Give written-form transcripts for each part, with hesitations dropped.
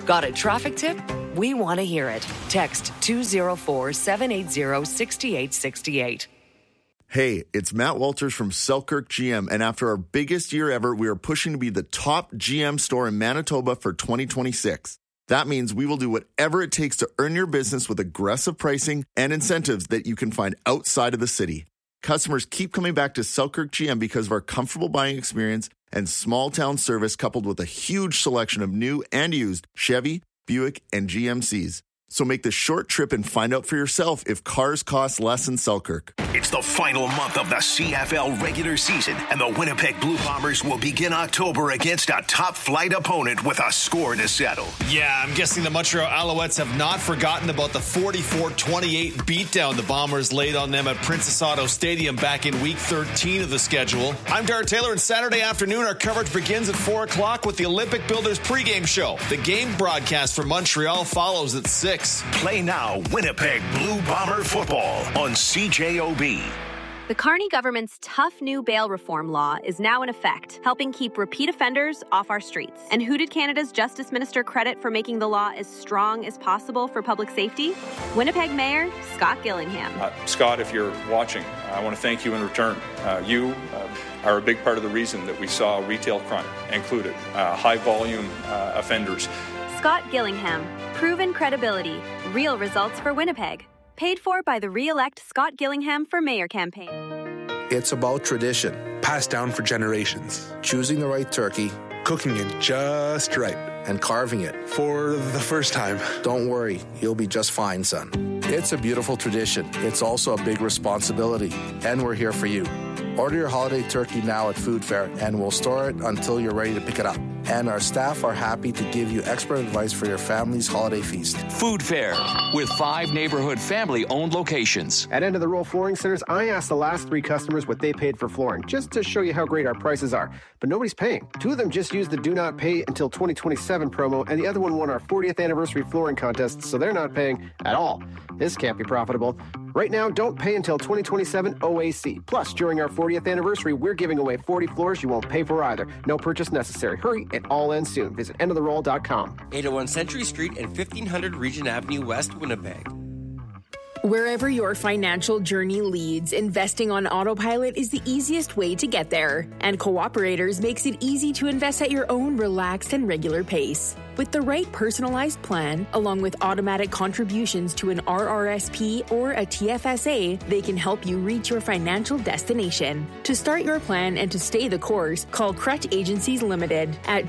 Got a traffic tip? We want to hear it. Text 204-780-6868. Hey, it's Matt Walters from Selkirk GM, and after our biggest year ever, we are pushing to be the top GM store in Manitoba for 2026. That means we will do whatever it takes to earn your business with aggressive pricing and incentives that you can find outside of the city. Customers keep coming back to Selkirk GM because of our comfortable buying experience and small town service, coupled with a huge selection of new and used Chevy, Buick, and GMCs. So make the short trip and find out for yourself if cars cost less in Selkirk. It's the final month of the CFL regular season, and the Winnipeg Blue Bombers will begin October against a top-flight opponent with a score to settle. Yeah, I'm guessing the Montreal Alouettes have not forgotten about the 44-28 beatdown the Bombers laid on them at Princess Auto Stadium back in Week 13 of the schedule. I'm Dara Taylor, and Saturday afternoon our coverage begins at 4 o'clock with the Olympic Builders pregame show. The game broadcast for Montreal follows at 6. Play now Winnipeg Blue Bomber football on CJOB. The Carney government's tough new bail reform law is now in effect, helping keep repeat offenders off our streets. And who did Canada's Justice Minister credit for making the law as strong as possible for public safety? Winnipeg Mayor Scott Gillingham. Scott, if you're watching, I want to thank you in return. You are a big part of the reason that we saw retail crime included, high-volume offenders. Scott Gillingham. Proven credibility. Real results for Winnipeg. Paid for by the Re-elect Scott Gillingham for Mayor campaign. It's about tradition, passed down for generations. Choosing the right turkey, cooking it just right, and carving it for the first time. Don't worry, you'll be just fine, son. It's a beautiful tradition. It's also a big responsibility, and we're here for you. Order your holiday turkey now at Food Fair, and we'll store it until you're ready to pick it up. And our staff are happy to give you expert advice for your family's holiday feast. Food Fair, with 5 neighborhood family-owned locations. At End of the Roll Flooring Centers, I asked the last 3 customers what they paid for flooring, just to show you how great our prices are. But nobody's paying. 2 of them just used the Do Not Pay Until 2027 promo, and the other one won our 40th anniversary flooring contest, so they're not paying at all. This can't be profitable. Right now, don't pay until 2027 OAC. Plus, during our 40th anniversary, we're giving away 40 floors you won't pay for either. No purchase necessary. Hurry, it all ends soon. Visit endoftheroll.com. 801 Century Street and 1500 Regent Avenue West, Winnipeg. Wherever your financial journey leads, investing on autopilot is the easiest way to get there. And Cooperators makes it easy to invest at your own relaxed and regular pace. With the right personalized plan, along with automatic contributions to an RRSP or a TFSA, they can help you reach your financial destination. To start your plan and to stay the course, call Crutch Agencies Limited at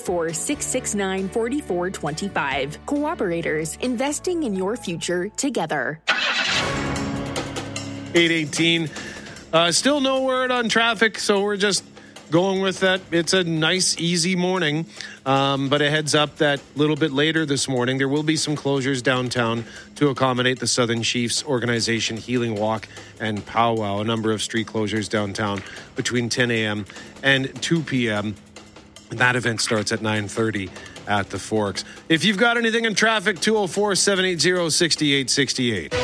204-669-4425. Cooperators, investing in your future together. 8:18. Still no word on traffic, so we're just going with that. It's a nice, easy morning, but a heads up that a little bit later this morning, there will be some closures downtown to accommodate the Southern Chiefs Organization Healing Walk and Powwow. A number of street closures downtown between 10 a.m. and 2 p.m. That event starts at 9:30 at the Forks. If you've got anything in traffic, 204-780-6868.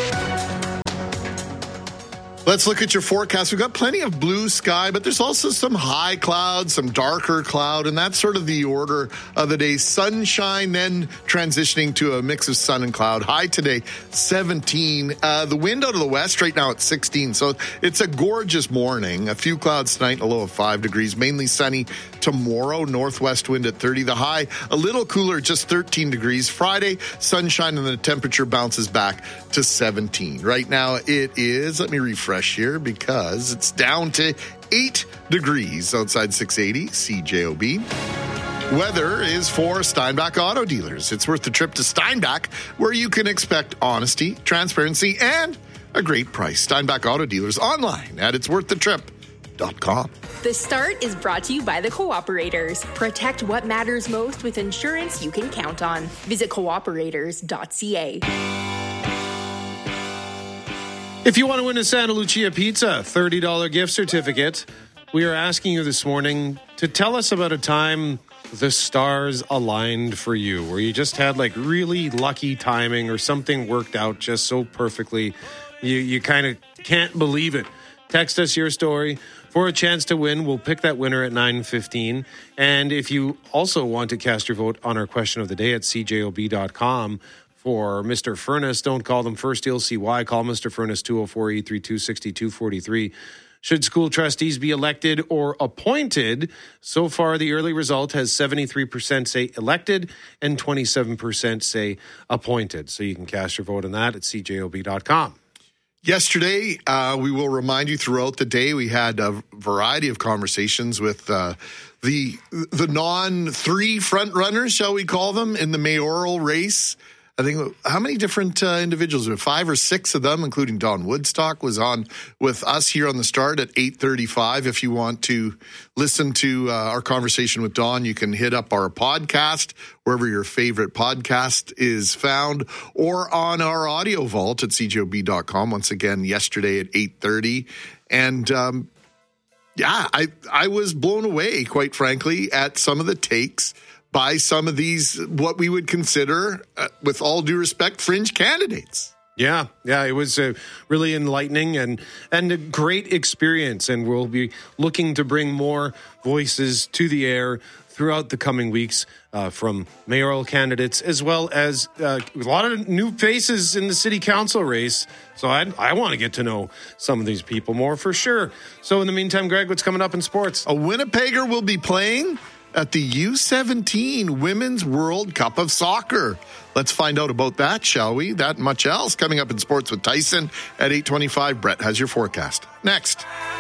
Let's look at your forecast. We've got plenty of blue sky, but there's also some high cloud, some darker cloud, and that's sort of the order of the day. Sunshine, then transitioning to a mix of sun and cloud. High today, 17. The wind out of the west right now at 16, so it's a gorgeous morning. A few clouds tonight, a low of 5 degrees. Mainly sunny tomorrow, northwest wind at 30. The high, a little cooler, just 13 degrees. Friday, sunshine, and the temperature bounces back to 17. Right now, it is, let me refresh here because it's down to 8 degrees outside 680 CJOB. Weather is for Steinbach Auto Dealers. It's worth the trip to Steinbach, where you can expect honesty, transparency, and a great price. Steinbach Auto Dealers online at itsworththetrip.com. The Start is brought to you by the Cooperators. Protect what matters most with insurance you can count on. Visit cooperators.ca. If you want to win a Santa Lucia Pizza $30 gift certificate, we are asking you this morning to tell us about a time the stars aligned for you, where you just had like really lucky timing or something worked out just so perfectly. You kind of can't believe it. Text us your story for a chance to win. We'll pick that winner at 9:15. And if you also want to cast your vote on our question of the day at cjob.com for Mr. Furness, don't call them first. You'll see why. Call Mr. Furness 204-832-6243. Should school trustees be elected or appointed? So far, the early result has 73% say elected and 27% say appointed. So you can cast your vote on that at cjob.com. Yesterday, we will remind you throughout the day, we had a variety of conversations with the non-3 front runners, shall we call them, in the mayoral race. I think, how many different individuals? 5 or 6 of them, including Don Woodstock, was on with us here on the Start at 8:35. If you want to listen to our conversation with Don, you can hit up our podcast, wherever your favorite podcast is found, or on our audio vault at cjob.com. Once again, yesterday at 8:30. And I was blown away, quite frankly, at some of the takes by some of these, what we would consider, with all due respect, fringe candidates. Yeah, it was really enlightening and a great experience. And we'll be looking to bring more voices to the air throughout the coming weeks from mayoral candidates, as well as a lot of new faces in the city council race. So I want to get to know some of these people more for sure. So in the meantime, Greg, what's coming up in sports? A Winnipegger will be playing at the U17 Women's World Cup of Soccer. Let's find out about that, shall we? That and much else coming up in sports with Tyson at 8:25. Brett has your forecast. Next.